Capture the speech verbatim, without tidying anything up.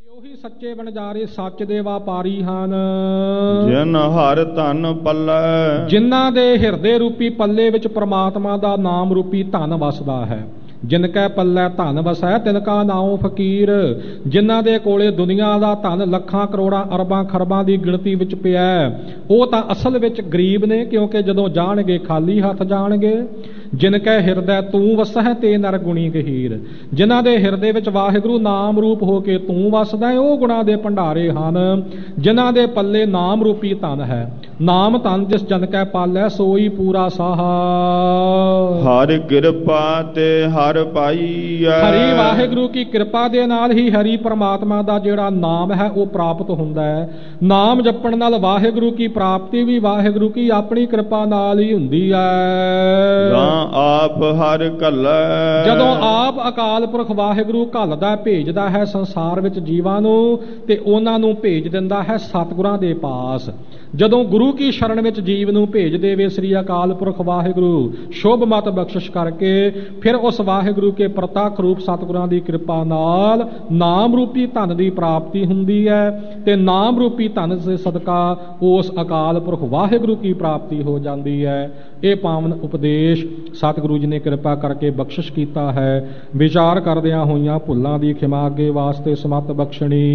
ਉਹੀ ਸੱਚੇ ਵਣਜਾਰੇ ਸੱਚ ਦੇ ਵਪਾਰੀ ਹਨ, ਜਿਨ ਹਰ ਧਨ ਪੱਲੇ, ਜਿਨ੍ਹਾਂ ਦੇ ਹਿਰਦੇ ਰੂਪੀ ਪੱਲੇ ਵਿੱਚ ਪ੍ਰਮਾਤਮਾ ਦਾ ਨਾਮ ਰੂਪੀ ਧਨ ਵਸਦਾ ਹੈ। ਜਿਨ ਕੈ ਪੱਲੇ ਧਨ ਵਸੈ ਤਿਨ ਕਾ ਨਾਉ ਫਕੀਰ, ਜਿਨ੍ਹਾਂ ਦੇ ਕੋਲੇ ਦੁਨੀਆ ਦਾ ਧਨ ਲੱਖਾਂ ਕਰੋੜਾਂ ਅਰਬਾਂ ਖਰਬਾਂ ਦੀ ਗਿਣਤੀ ਵਿੱਚ ਪਿਆ, ਉਹ ਤਾਂ ਅਸਲ ਵਿੱਚ ਗਰੀਬ ਨੇ, ਕਿਉਂਕਿ ਜਦੋਂ ਜਾਣਗੇ ਖਾਲੀ ਹੱਥ ਜਾਣਗੇ। ਜਿਨ ਕੈ ਹਿਰਦੈ ਤੂੰ ਵਸਹਿ ਤੇ ਨਰ ਗੁਣੀ ਗਹੀਰ, ਜਿਨ੍ਹਾਂ ਦੇ ਹਿਰਦੇ ਵਿੱਚ ਵਾਹਿਗੁਰੂ ਨਾਮ ਰੂਪ ਹੋ ਕੇ ਤੂੰ ਵਸਦਾ ਹੈ, ਉਹ ਗੁਣਾਂ ਦੇ ਭੰਡਾਰੇ ਹਨ। ਜਿਨ੍ਹਾਂ ਦੇ ਪੱਲੇ ਨਾਮ ਰੂਪੀ ਧਨ ਹੈ, ਨਾਮ ਧਨ ਜਿਸ ਜਨ ਕੈ ਪਾਲੈ ਸੋਈ ਪੂਰਾ ਸਾਹਾ। ਹਰਿ ਕਿਰਪਾ ਤੇ ਹਰ ਪਾਈ, ਹਰੀ ਵਾਹਿਗੁਰੂ ਕੀ ਕਿਰਪਾ ਦੇ ਨਾਲ ਹੀ ਹਰੀ ਪਰਮਾਤਮਾ ਦਾ ਜਿਹੜਾ ਨਾਮ ਹੈ ਉਹ ਪ੍ਰਾਪਤ ਹੁੰਦਾ ਹੈ। ਨਾਮ ਜਪਣ ਨਾਲ ਵਾਹਿਗੁਰੂ ਕੀ ਪ੍ਰਾਪਤੀ ਵੀ ਵਾਹਿਗੁਰੂ ਕੀ ਆਪਣੀ ਕਿਰਪਾ ਨਾਲ ਹੀ ਹੁੰਦੀ ਹੈ। ਆਪ ਹਰ ਘੱਲੈ, ਜਦੋਂ ਆਪ ਅਕਾਲ ਪੁਰਖ ਵਾਹਿਗੁਰੂ ਘੱਲਦਾ ਭੇਜਦਾ ਹੈ ਸੰਸਾਰ ਵਿੱਚ ਜੀਵਾਂ ਨੂੰ, ਤੇ ਉਹਨਾਂ ਨੂੰ ਭੇਜ ਦਿੰਦਾ ਹੈ ਸਤਿਗੁਰਾਂ ਦੇ ਪਾਸ। ਜਦੋਂ ਗੁਰੂ ਕੀ ਸ਼ਰਨ ਵਿੱਚ ਜੀਵ ਨੂੰ ਭੇਜ ਦੇਵੇ ਸ੍ਰੀ ਅਕਾਲ ਪੁਰਖ ਵਾਹਿਗੁਰੂ ਸ਼ੁਭ ਮਤ ਬਖਸ਼ਿਸ਼ ਕਰਕੇ, ਫਿਰ ਉਸ ਵਾਹਿਗੁਰੂ ਕੇ ਪ੍ਰਤੱਖ ਰੂਪ ਸਤਿਗੁਰਾਂ ਦੀ ਕਿਰਪਾ ਨਾਲ ਨਾਮ ਰੂਪੀ ਧਨ ਦੀ ਪ੍ਰਾਪਤੀ ਹੁੰਦੀ ਹੈ, ਤੇ ਨਾਮ ਰੂਪੀ ਧਨ ਦੇ ਸਦਕਾ ਉਸ ਅਕਾਲ ਪੁਰਖ ਵਾਹਿਗੁਰੂ ਕੀ ਪ੍ਰਾਪਤੀ ਹੋ ਜਾਂਦੀ ਹੈ। ਇਹ ਪਾਵਨ ਉਪਦੇਸ਼ ਸਤਿਗੁਰੂ ਜੀ ਨੇ ਕਿਰਪਾ ਕਰਕੇ ਬਖਸ਼ਿਸ਼ ਕੀਤਾ ਹੈ। ਵਿਚਾਰ ਕਰਦਿਆਂ ਹੋਈਆਂ ਭੁੱਲਾਂ ਦੀ ਖਿਮਾ ਅੱਗੇ ਵਾਸਤੇ ਸਮਤ ਬਖਸ਼ਣੀ।